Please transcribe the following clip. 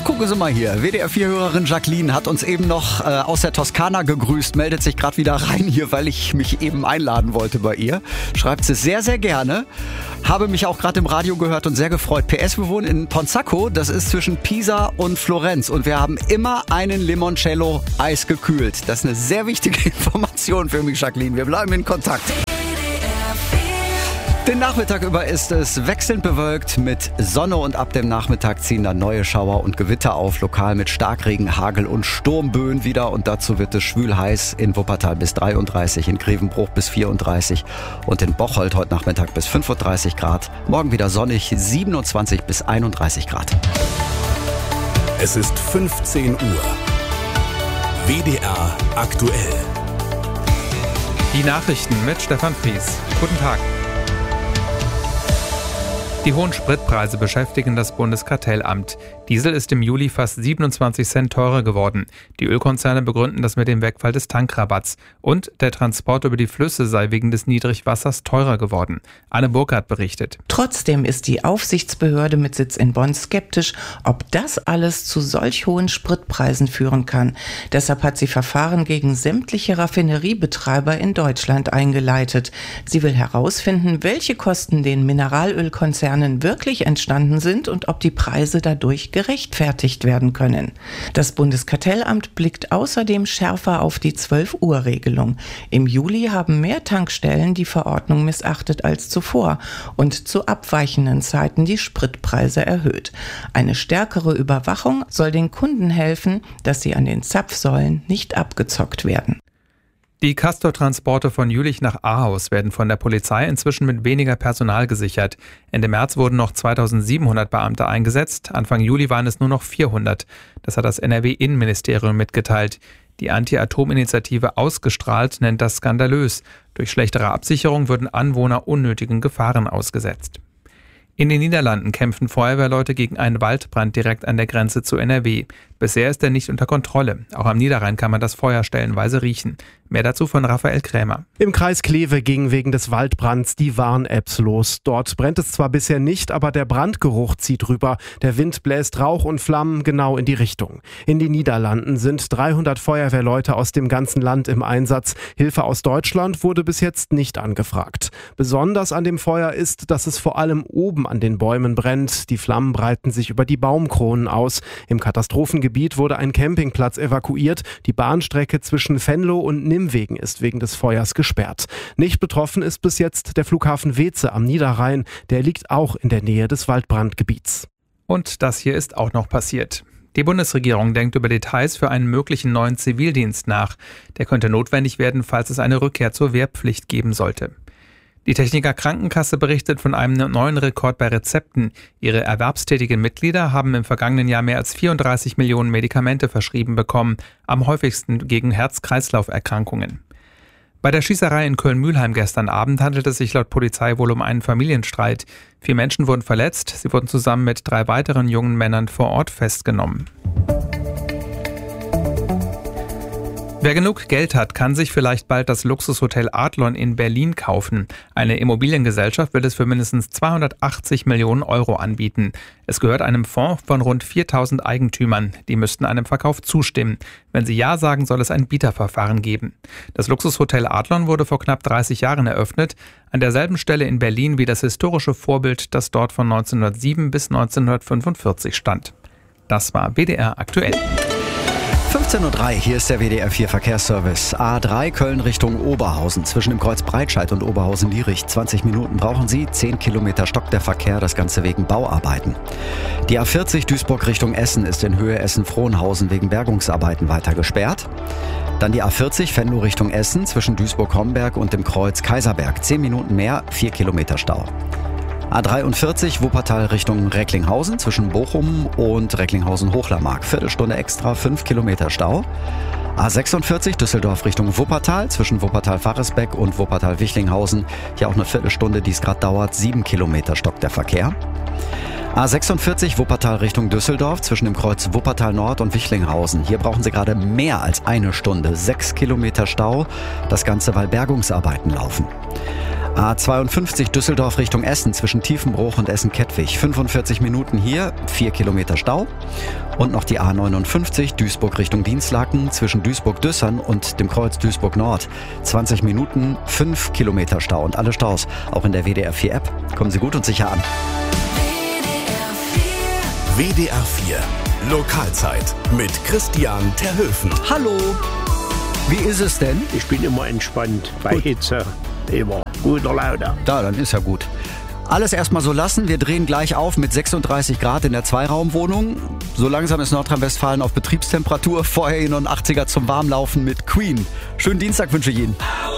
gucken Sie mal hier. WDR4-Hörerin Jacqueline hat uns eben noch aus der Toskana gegrüßt, meldet sich gerade wieder rein hier, weil ich mich eben einladen wollte bei ihr. Schreibt sie sehr, sehr gerne. Habe mich auch gerade im Radio gehört und sehr gefreut. PS, wir wohnen in Ponzacco, das ist zwischen Pisa und Florenz. Und wir haben immer einen Limoncello eisgekühlt. Das ist eine sehr wichtige Information für mich, Jacqueline. Wir bleiben in Kontakt. Den Nachmittag über ist es wechselnd bewölkt mit Sonne und ab dem Nachmittag ziehen dann neue Schauer und Gewitter auf, lokal mit Starkregen, Hagel und Sturmböen wieder und dazu wird es schwül heiß in Wuppertal bis 33, in Grevenbruch bis 34 und in Bocholt heute Nachmittag bis 35 Grad. Morgen wieder sonnig, 27 bis 31 Grad. Es ist 15 Uhr. WDR aktuell. Die Nachrichten mit Stefan Fries. Guten Tag. Die hohen Spritpreise beschäftigen das Bundeskartellamt. Diesel ist im Juli fast 27 Cent teurer geworden. Die Ölkonzerne begründen das mit dem Wegfall des Tankrabatts. Und der Transport über die Flüsse sei wegen des Niedrigwassers teurer geworden. Anne Burkhardt berichtet. Trotzdem ist die Aufsichtsbehörde mit Sitz in Bonn skeptisch, ob das alles zu solch hohen Spritpreisen führen kann. Deshalb hat sie Verfahren gegen sämtliche Raffineriebetreiber in Deutschland eingeleitet. Sie will herausfinden, welche Kosten den Mineralölkonzernen wirklich entstanden sind und ob die Preise dadurch gerechtfertigt werden können. Das Bundeskartellamt blickt außerdem schärfer auf die 12-Uhr-Regelung. Im Juli haben mehr Tankstellen die Verordnung missachtet als zuvor und zu abweichenden Zeiten die Spritpreise erhöht. Eine stärkere Überwachung soll den Kunden helfen, dass sie an den Zapfsäulen nicht abgezockt werden. Die Castor-Transporte von Jülich nach Ahaus werden von der Polizei inzwischen mit weniger Personal gesichert. Ende März wurden noch 2700 Beamte eingesetzt, Anfang Juli waren es nur noch 400. Das hat das NRW-Innenministerium mitgeteilt. Die Anti-Atom-Initiative Ausgestrahlt nennt das skandalös. Durch schlechtere Absicherung würden Anwohner unnötigen Gefahren ausgesetzt. In den Niederlanden kämpfen Feuerwehrleute gegen einen Waldbrand direkt an der Grenze zu NRW. Bisher ist er nicht unter Kontrolle. Auch am Niederrhein kann man das Feuer stellenweise riechen. Mehr dazu von Raphael Krämer. Im Kreis Kleve gingen wegen des Waldbrands die Warn-Apps los. Dort brennt es zwar bisher nicht, aber der Brandgeruch zieht rüber. Der Wind bläst Rauch und Flammen genau in die Richtung. In den Niederlanden sind 300 Feuerwehrleute aus dem ganzen Land im Einsatz. Hilfe aus Deutschland wurde bis jetzt nicht angefragt. Besonders an dem Feuer ist, dass es vor allem oben an den Bäumen brennt. Die Flammen breiten sich über die Baumkronen aus. Im Katastrophengebiet wurde ein Campingplatz evakuiert. Die Bahnstrecke zwischen Venlo und Nimwegen ist wegen des Feuers gesperrt. Nicht betroffen ist bis jetzt der Flughafen Weeze am Niederrhein. Der liegt auch in der Nähe des Waldbrandgebiets. Und das hier ist auch noch passiert. Die Bundesregierung denkt über Details für einen möglichen neuen Zivildienst nach. Der könnte notwendig werden, falls es eine Rückkehr zur Wehrpflicht geben sollte. Die Techniker Krankenkasse berichtet von einem neuen Rekord bei Rezepten. Ihre erwerbstätigen Mitglieder haben im vergangenen Jahr mehr als 34 Millionen Medikamente verschrieben bekommen, am häufigsten gegen Herz-Kreislauf-Erkrankungen. Bei der Schießerei in Köln-Mülheim gestern Abend handelt es sich laut Polizei wohl um einen Familienstreit. 4 Menschen wurden verletzt, sie wurden zusammen mit 3 weiteren jungen Männern vor Ort festgenommen. Wer genug Geld hat, kann sich vielleicht bald das Luxushotel Adlon in Berlin kaufen. Eine Immobiliengesellschaft will es für mindestens 280 Millionen Euro anbieten. Es gehört einem Fonds von rund 4000 Eigentümern. Die müssten einem Verkauf zustimmen. Wenn sie Ja sagen, soll es ein Bieterverfahren geben. Das Luxushotel Adlon wurde vor knapp 30 Jahren eröffnet. An derselben Stelle in Berlin wie das historische Vorbild, das dort von 1907 bis 1945 stand. Das war WDR aktuell. 15.03 Uhr, hier ist der WDR4 Verkehrsservice. A3 Köln Richtung Oberhausen. Zwischen dem Kreuz Breitscheid und Oberhausen-Lierich. 20 Minuten brauchen Sie. 10 Kilometer stockt der Verkehr, das Ganze wegen Bauarbeiten. Die A40 Duisburg Richtung Essen ist in Höhe Essen-Frohnhausen wegen Bergungsarbeiten weiter gesperrt. Dann die A40 Venlo Richtung Essen zwischen Duisburg-Homberg und dem Kreuz Kaiserberg. 10 Minuten mehr, 4 Kilometer Stau. A43 Wuppertal Richtung Recklinghausen zwischen Bochum und Recklinghausen-Hochlermark. Viertelstunde extra, 5 Kilometer Stau. A46 Düsseldorf Richtung Wuppertal zwischen Wuppertal-Faresbeck und Wuppertal-Wichlinghausen. Hier auch eine Viertelstunde, die es gerade dauert. 7 Kilometer stockt der Verkehr. A46 Wuppertal Richtung Düsseldorf zwischen dem Kreuz Wuppertal Nord und Wichlinghausen. Hier brauchen Sie gerade mehr als eine Stunde. 6 Kilometer Stau. Das Ganze, weil Bergungsarbeiten laufen. A52 Düsseldorf Richtung Essen zwischen Tiefenbruch und Essen-Kettwig. 45 Minuten hier, 4 Kilometer Stau. Und noch die A59 Duisburg Richtung Dinslaken zwischen Duisburg-Düssern und dem Kreuz Duisburg-Nord. 20 Minuten, 5 Kilometer Stau und alle Staus, auch in der WDR 4 App. Kommen Sie gut und sicher an. WDR 4 Lokalzeit mit Christian Terhöfen. Hallo, wie ist es denn? Ich bin immer entspannt bei Hitze. Immer guter Laune. Da, dann ist ja gut. Alles erstmal so lassen. Wir drehen gleich auf mit 36 Grad in der Zweiraumwohnung. So langsam ist Nordrhein-Westfalen auf Betriebstemperatur. Vorher hier noch ein 80er zum Warmlaufen mit Queen. Schönen Dienstag wünsche ich Ihnen.